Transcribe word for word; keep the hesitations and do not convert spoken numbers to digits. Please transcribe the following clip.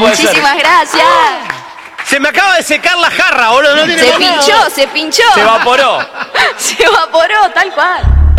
puede ser. Muchísimas gracias. Se me acaba de secar la jarra, boludo. No tiene Se manera. pinchó, se pinchó. Se evaporó. Se evaporó, tal cual.